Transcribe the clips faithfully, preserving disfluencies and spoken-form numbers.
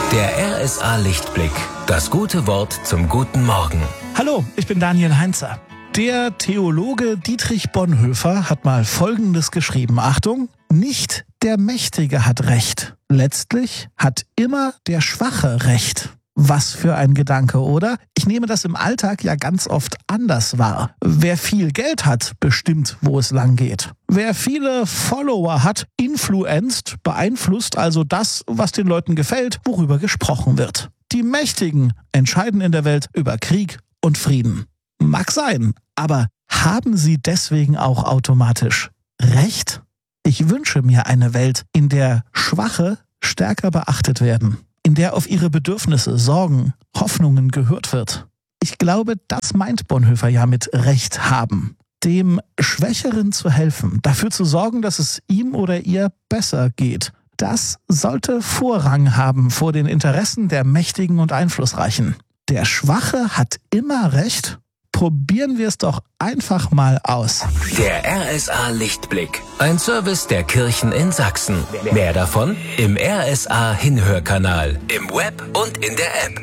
Der R S A Lichtblick. Das gute Wort zum guten Morgen. Hallo, ich bin Daniel Heinzer. Der Theologe Dietrich Bonhoeffer hat mal Folgendes geschrieben. Achtung, nicht der Mächtige hat Recht. Letztlich hat immer der Schwache Recht. Was für ein Gedanke, oder? Ich nehme das im Alltag ja ganz oft anders wahr. Wer viel Geld hat, bestimmt, wo es lang geht. Wer viele Follower hat, influenzt, beeinflusst also das, was den Leuten gefällt, worüber gesprochen wird. Die Mächtigen entscheiden in der Welt über Krieg und Frieden. Mag sein, aber haben sie deswegen auch automatisch Recht? Ich wünsche mir eine Welt, in der Schwache stärker beachtet werden, in der auf ihre Bedürfnisse, Sorgen, Hoffnungen gehört wird. Ich glaube, das meint Bonhoeffer ja mit Recht haben. Dem Schwächeren zu helfen, dafür zu sorgen, dass es ihm oder ihr besser geht. Das sollte Vorrang haben vor den Interessen der Mächtigen und Einflussreichen. Der Schwache hat immer Recht. Probieren wir es doch einfach mal aus. Der R S A Lichtblick. Ein Service der Kirchen in Sachsen. Mehr davon im R S A Hinhörkanal, im Web und in der App.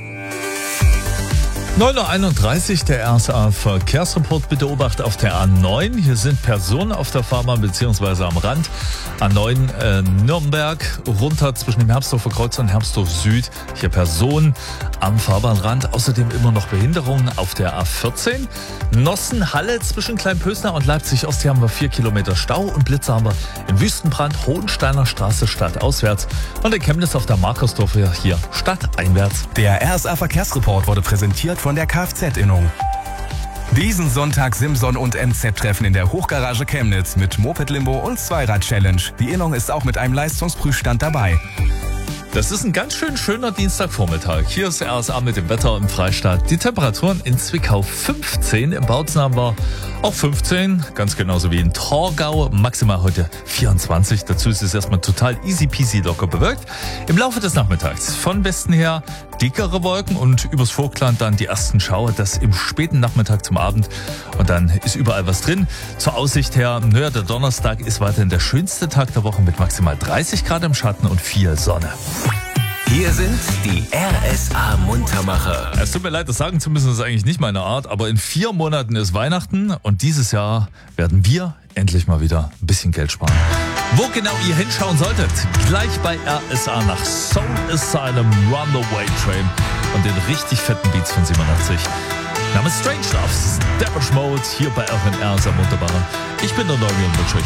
neun Uhr einunddreißig, der R S A Verkehrsreport. Bitte Obacht auf der A neun. Hier sind Personen auf der Fahrbahn bzw. am Rand. A neun äh, Nürnberg, runter zwischen dem Herbstdorfer Kreuz und Herbstdorf Süd. Hier Personen am Fahrbahnrand. Außerdem immer noch Behinderungen auf der A vierzehn. Nossen, Halle zwischen Kleinpösner und Leipzig-Ost. Hier haben wir vier Kilometer Stau und Blitze haben wir in Wüstenbrand, Hohensteiner Straße stadtauswärts. Und in Chemnitz auf der Markersdorfer hier stadteinwärts. Der R S A Verkehrsreport wurde präsentiert von der Kfz-Innung. Diesen Sonntag Simson und M Z-Treffen in der Hochgarage Chemnitz mit Moped-Limbo und Zweirad-Challenge. Die Innung ist auch mit einem Leistungsprüfstand dabei. Das ist ein ganz schön schöner Dienstagvormittag. Hier ist der R S A mit dem Wetter im Freistaat. Die Temperaturen in Zwickau fünfzehn, im Bautzen war auch fünfzehn, ganz genauso wie in Torgau. Maximal heute vierundzwanzig. Dazu ist es erstmal total easy peasy locker bewölkt. Im Laufe des Nachmittags von Westen her dickere Wolken und übers Vogtland dann die ersten Schauer. Das im späten Nachmittag zum Abend. Und dann ist überall was drin. Zur Aussicht her, naja, der Donnerstag ist weiterhin der schönste Tag der Woche mit maximal dreißig Grad im Schatten und viel Sonne. Hier sind die R S A Muntermacher. Es tut mir leid, das sagen zu müssen, das ist eigentlich nicht meine Art, aber in vier Monaten ist Weihnachten und dieses Jahr werden wir endlich mal wieder ein bisschen Geld sparen. Wo genau ihr hinschauen solltet, gleich bei R S A nach Soul Asylum, Runaway Train und den richtig fetten Beats von siebenundachtzig. Name ist Strange Loves, Depeche Mode, hier bei euren R S A Muntermacher. Ich bin der Neumond Butcher.